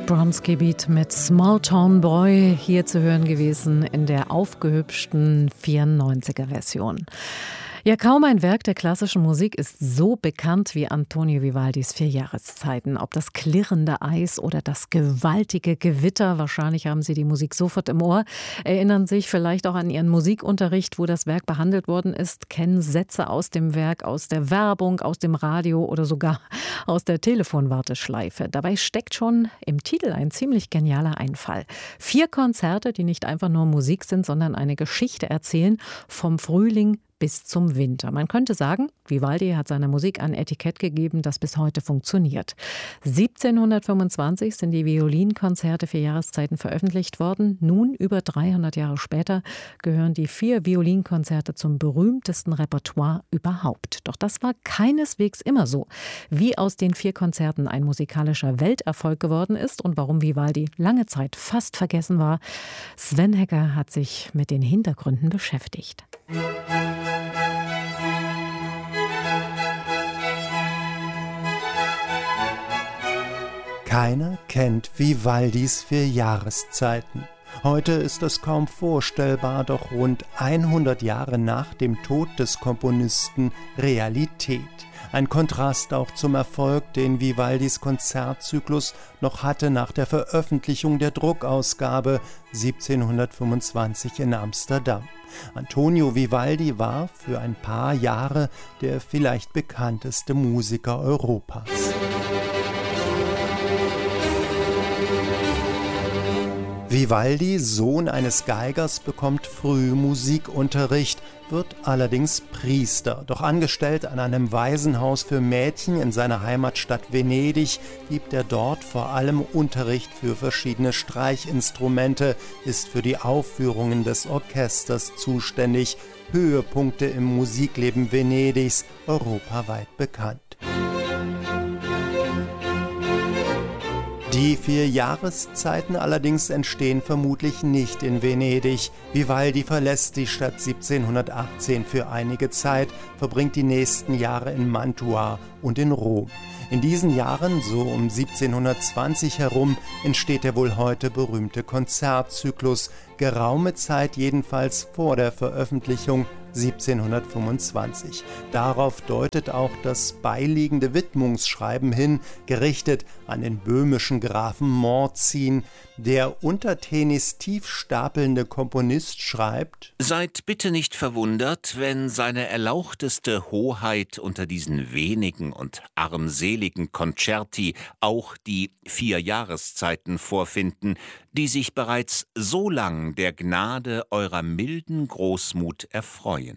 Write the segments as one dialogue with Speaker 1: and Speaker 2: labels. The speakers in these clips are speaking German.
Speaker 1: Bronski Beat mit Small Town Boy hier zu hören gewesen in der aufgehübschten 94er-Version. Ja, kaum ein Werk der klassischen Musik ist so bekannt wie Antonio Vivaldis 4 Jahreszeiten. Ob das klirrende Eis oder das gewaltige Gewitter, wahrscheinlich haben Sie die Musik sofort im Ohr, erinnern sich vielleicht auch an Ihren Musikunterricht, wo das Werk behandelt worden ist, kennen Sätze aus dem Werk, aus der Werbung, aus dem Radio oder sogar aus der Telefonwarteschleife. Dabei steckt schon im Titel ein ziemlich genialer Einfall. 4 Konzerte, die nicht einfach nur Musik sind, sondern eine Geschichte erzählen, vom Frühling bis zum Winter. Man könnte sagen, Vivaldi hat seiner Musik ein Etikett gegeben, das bis heute funktioniert. 1725 sind die Violinkonzerte 4 Jahreszeiten veröffentlicht worden. Nun, über 300 Jahre später, gehören die 4 Violinkonzerte zum berühmtesten Repertoire überhaupt. Doch das war keineswegs immer so. Wie aus den 4 Konzerten ein musikalischer Welterfolg geworden ist und warum Vivaldi lange Zeit fast vergessen war, Sven Hecker hat sich mit den Hintergründen beschäftigt.
Speaker 2: Keiner kennt Vivaldis 4 Jahreszeiten. Heute ist es kaum vorstellbar, doch rund 100 Jahre nach dem Tod des Komponisten Realität. Ein Kontrast auch zum Erfolg, den Vivaldis Konzertzyklus noch hatte nach der Veröffentlichung der Druckausgabe 1725 in Amsterdam. Antonio Vivaldi war für ein paar Jahre der vielleicht bekannteste Musiker Europas. Vivaldi, Sohn eines Geigers, bekommt früh Musikunterricht, wird allerdings Priester. Doch angestellt an einem Waisenhaus für Mädchen in seiner Heimatstadt Venedig gibt er dort vor allem Unterricht für verschiedene Streichinstrumente, ist für die Aufführungen des Orchesters zuständig. Höhepunkte im Musikleben Venedigs, europaweit bekannt. Die 4 Jahreszeiten allerdings entstehen vermutlich nicht in Venedig. Vivaldi verlässt die Stadt 1718 für einige Zeit, verbringt die nächsten Jahre in Mantua und in Rom. In diesen Jahren, so um 1720 herum, entsteht der wohl heute berühmte Konzertzyklus, geraume Zeit jedenfalls vor der Veröffentlichung 1725. Darauf deutet auch das beiliegende Widmungsschreiben hin, gerichtet an den böhmischen Grafen Morzin. Der untertänig tief stapelnde Komponist schreibt:
Speaker 3: Seid bitte nicht verwundert, wenn seine erlauchteste Hoheit unter diesen wenigen und armseligen Concerti auch die 4 Jahreszeiten vorfinden, die sich bereits so lang der Gnade eurer milden Großmut erfreuen.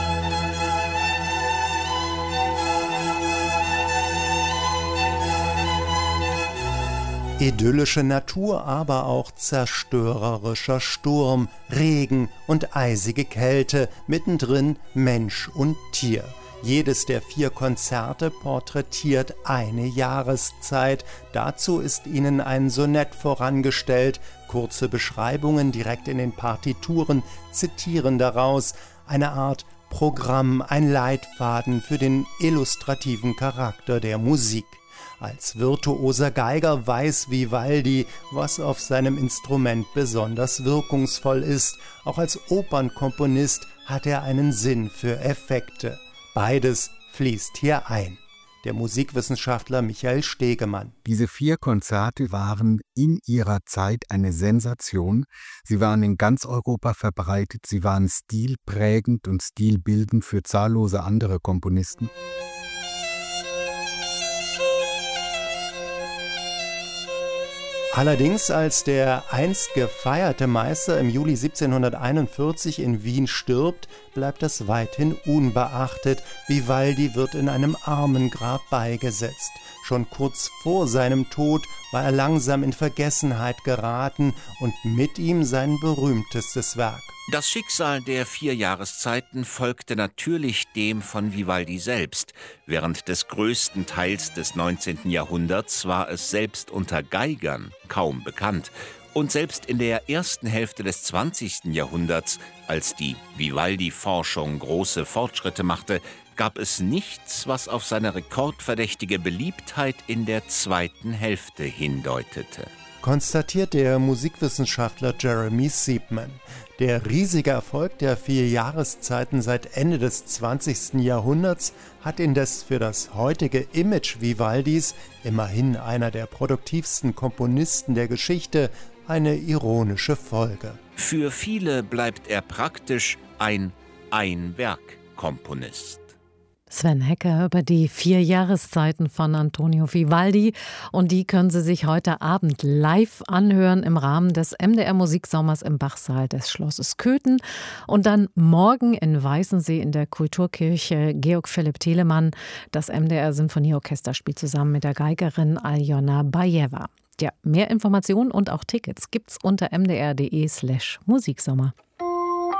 Speaker 2: Idyllische Natur, aber auch zerstörerischer Sturm, Regen und eisige Kälte, mittendrin Mensch und Tier. Jedes der 4 Konzerte porträtiert eine Jahreszeit. Dazu ist ihnen ein Sonett vorangestellt. Kurze Beschreibungen direkt in den Partituren zitieren daraus. Eine Art Programm, ein Leitfaden für den illustrativen Charakter der Musik. Als virtuoser Geiger weiß Vivaldi, was auf seinem Instrument besonders wirkungsvoll ist. Auch als Opernkomponist hat er einen Sinn für Effekte. Beides fließt hier ein. Der Musikwissenschaftler Michael Stegemann.
Speaker 4: Diese 4 Konzerte waren in ihrer Zeit eine Sensation. Sie waren in ganz Europa verbreitet. Sie waren stilprägend und stilbildend für zahllose andere Komponisten.
Speaker 2: Allerdings, als der einst gefeierte Meister im Juli 1741 in Wien stirbt, bleibt das weithin unbeachtet. Vivaldi wird in einem Armengrab beigesetzt. Schon kurz vor seinem Tod war er langsam in Vergessenheit geraten und mit ihm sein berühmtestes Werk.
Speaker 3: Das Schicksal der 4 Jahreszeiten folgte natürlich dem von Vivaldi selbst. Während des größten Teils des 19. Jahrhunderts war es selbst unter Geigern kaum bekannt. Und selbst in der ersten Hälfte des 20. Jahrhunderts, als die Vivaldi-Forschung große Fortschritte machte, gab es nichts, was auf seine rekordverdächtige Beliebtheit in der zweiten Hälfte hindeutete.
Speaker 2: konstatiert der Musikwissenschaftler Jeremy Siebman. Der riesige Erfolg der 4 Jahreszeiten seit Ende des 20. Jahrhunderts hat indes für das heutige Image Vivaldis, immerhin einer der produktivsten Komponisten der Geschichte, eine ironische Folge.
Speaker 3: Für viele bleibt er praktisch ein Einwerk-Komponist.
Speaker 1: Sven Hecker über die 4 Jahreszeiten von Antonio Vivaldi. Und die können Sie sich heute Abend live anhören im Rahmen des MDR Musiksommers im Bachsaal des Schlosses Köthen. Und dann morgen in Weißensee in der Kulturkirche Georg Philipp Telemann. Das MDR Sinfonieorchester spielt zusammen mit der Geigerin Aljona Bajeva. Ja, mehr Informationen und auch Tickets gibt's unter mdr.de/Musiksommer.